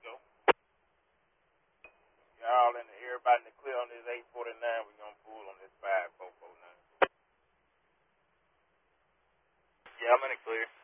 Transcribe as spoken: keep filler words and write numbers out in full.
go. Y'all and everybody in the clear on this eight forty-nine. We're going to pull on this five four four nine. Yeah, I'm in the clear.